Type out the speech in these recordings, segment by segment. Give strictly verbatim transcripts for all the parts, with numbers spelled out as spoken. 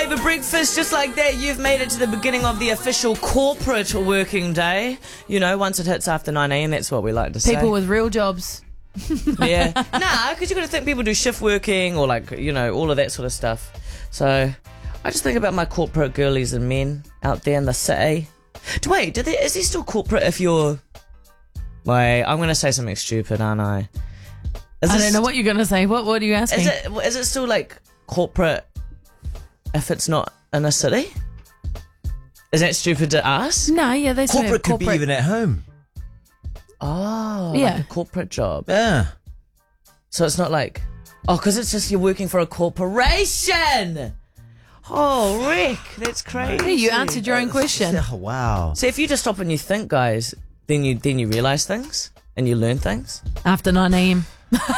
Flavour breakfast, just like that. You've made it to the beginning of the official corporate working day. You know, once it hits after nine a.m, that's what we like to say. People with real jobs. Yeah. Nah, because you got to think people do shift working or, like, you know, all of that sort of stuff. So I just think about my corporate girlies and men out there in the city. Wait, do they, is there still corporate if you're... Wait, I'm going to say something stupid, aren't I? Is I this, don't know what you're going to say. What What are you asking? Is it, is it still, like, corporate if it's not in a city? Is that stupid to ask? No, yeah, they still Corporate have could be even at home. Oh, Yeah. like a corporate job. Yeah. So it's not like... Oh, because it's just you're working for a corporation! Oh, Rick, that's crazy. Hey, you answered your own question. Oh, wow. So if you just stop and you think, guys, then you then you realise things and you learn things. After nine a.m.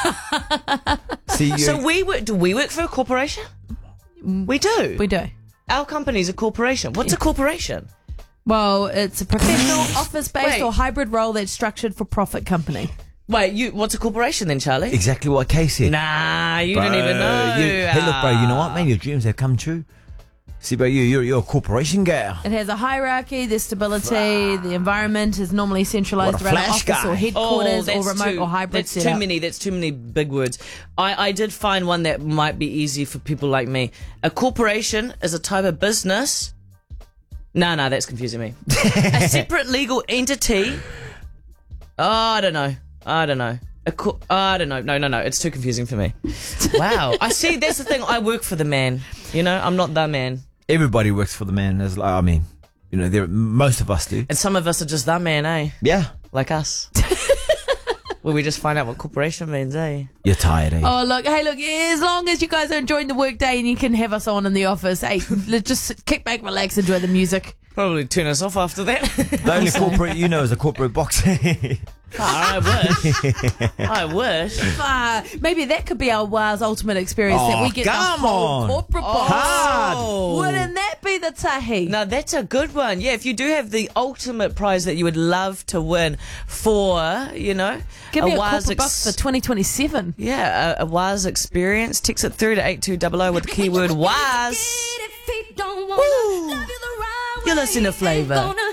See, you, So we work. Do we work for a corporation? We do. We do. Our company's a corporation. What's a corporation? Well, it's a professional, office-based Wait. or hybrid role that's structured for profit company. Wait, you. What's a corporation then, Charlie? exactly what Kay said. Nah, you Bro, didn't even know. You, hey, look, bro, you know what, man? Your dreams have come true. See, bro, you, you're, you're a corporation girl. It has a hierarchy, there's stability, the environment is normally centralised What a around an flash office guy. or headquarters that's or remote too, or hybrid That's setup. too many. That's too many big words. I, I did find one that might be easy for people like me. A corporation is a type of business. No, no, that's confusing me. A separate legal entity. Oh, I don't know. I don't know. A co- oh, I don't know. No, no, no. It's too confusing for me. Wow. I see. That's the thing. I work for the man. You know, I'm not the man. Everybody works for the man. As like, I mean, you know, there most of us do. And some of us are just the man, eh? Yeah. Like us. Well, we just find out what corporation means, eh? You're tired, eh? Oh, look, hey, look, as long as you guys are enjoying the workday and you can have us on in the office, hey, let's just kick back, relax, enjoy the music. Probably turn us off after that. The only corporate you know is a corporate box. Oh, I wish. I wish. Ah, maybe that could be our Wow's ultimate experience, that Oh, we get the come whole on. corporate box. Hard. Wouldn't that be the tahi? Now, that's a good one. Yeah, if you do have the ultimate prize that you would love to win for, you know, Give me a Waz corporate box for twenty twenty-seven. Yeah, a, a Waz experience. Text it through to eight two zero zero with the keyword Waz. Woo. You're listening to Flavour.